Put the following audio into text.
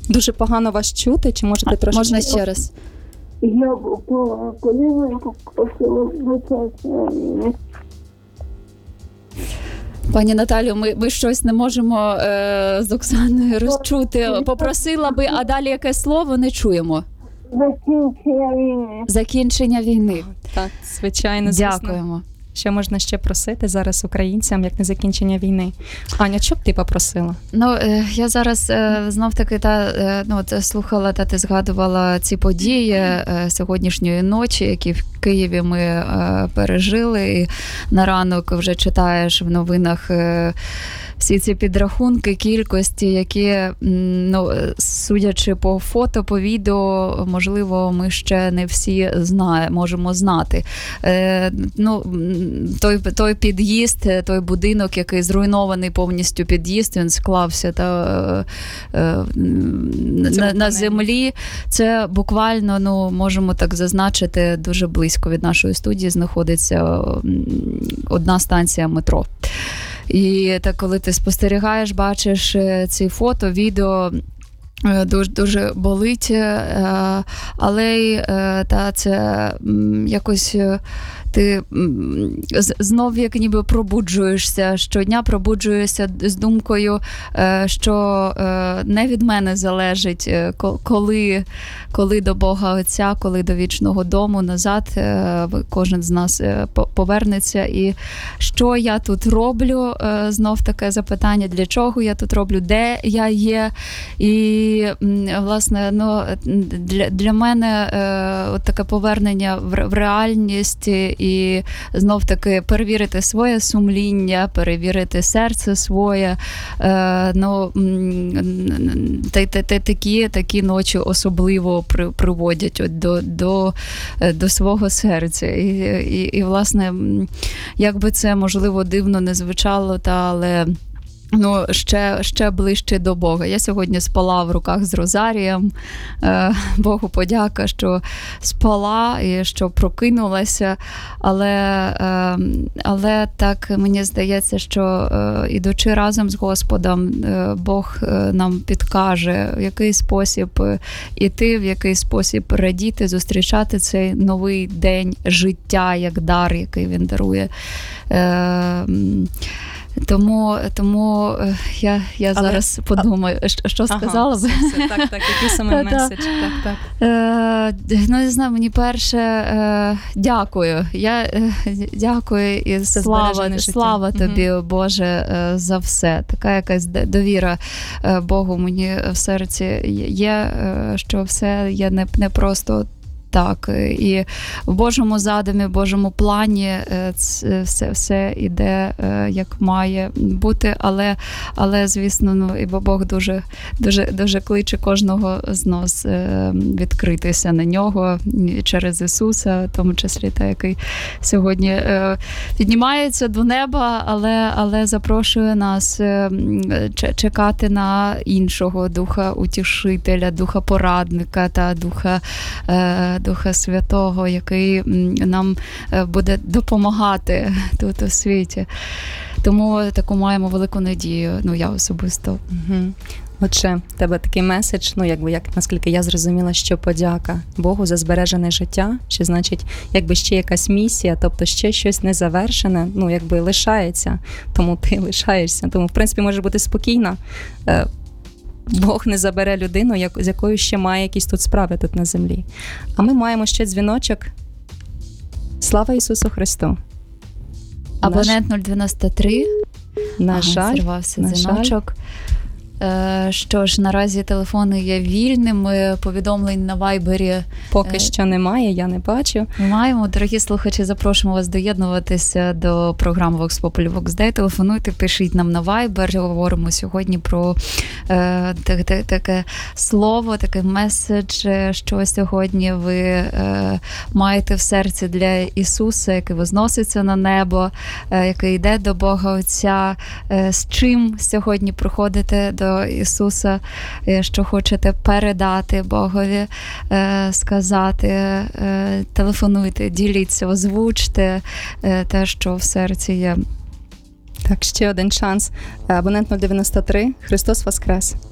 Дуже погано вас чути, чи можете трошки... Можна ще раз? Я коли ви попросила вибачення. Пані Наталю, ми щось не можемо з Оксаною розчути. Попросила би, а далі яке слово не чуємо? Закінчення війни. Закінчення війни. Так, звичайно, звісно. Дякуємо. Що можна ще просити зараз українцям, як не закінчення війни? Аня, що б ти попросила? Ну, я зараз знов-таки слухала, ти згадувала ці події сьогоднішньої ночі, які в Києві ми пережили. І на ранок вже читаєш в новинах всі ці підрахунки, кількості, які, судячи по фото, по відео, можливо, ми ще не всі можемо знати. Той під'їзд, той будинок, який зруйнований повністю під'їзд, він склався на землі. Це буквально, можемо так зазначити, дуже близько від нашої студії знаходиться одна станція метро. І так, коли ти спостерігаєш, бачиш ці фото, відео, дуже болить, але це якось ти знов як ніби пробуджуєшся, щодня пробуджуєшся з думкою, що не від мене залежить, коли до Бога Отця, коли до вічного дому назад кожен з нас повернеться. І що я тут роблю? Знов таке запитання, для чого я тут роблю, де я є. І, власне, для мене от таке повернення в реальність і знов-таки перевірити своє сумління, перевірити серце своє. Такі ночі особливо приводять до свого серця. І, власне, як би це, можливо, дивно не звучало, але... ще ближче до Бога. Я сьогодні спала в руках з розарієм. Богу подяка, що спала і що прокинулася. Але так мені здається, що ідучи разом з Господом, Бог нам підкаже, в який спосіб іти, в який спосіб радіти, зустрічати цей новий день життя, як дар, який він дарує. Тому я зараз подумаю, що сказала би. Так, який саме меседж. Так. Не знаю, мені перше дякую. Я дякую і слава тобі, Боже, за все. Така якась довіра Богу мені в серці є, що все є не просто так. І в Божому задумі, в Божому плані все іде, як має бути, але звісно, і Бог дуже кличе кожного з нас відкритися на нього через Ісуса, в тому числі та, який сьогодні піднімається до неба, але запрошує нас чекати на іншого Духа Утішителя, Духа Порадника та Духа Святого, який нам буде допомагати тут у світі. Тому таку маємо велику надію, я особисто. Отже, в тебе такий меседж, наскільки я зрозуміла, що подяка Богу за збережене життя, що значить, ще якась місія, тобто ще щось незавершене, лишається, тому ти лишаєшся. Тому, в принципі, можеш бути спокійна. Бог не забере людину, з якою ще має якісь тут справи тут на землі. А ми маємо ще дзвіночок. Слава Ісусу Христу! Абонент 093. На жаль. Зірвався дзвіночок. Що ж, наразі телефони є вільними, повідомлень на Вайбері поки що немає, я не бачу. Маємо. Дорогі слухачі, запрошуємо вас доєднуватися до програми Vox Populi Vox Day. Телефонуйте, пишіть нам на Вайбер. Говоримо сьогодні про таке слово, такий меседж, що сьогодні ви маєте в серці для Ісуса, який возноситься на небо, який йде до Бога Отця. З чим сьогодні приходите до Ісуса, що хочете передати Богові, сказати, телефонуйте, діліться, озвучте те, що в серці є. Так, ще один шанс. Абонент 093. Христос Воскрес!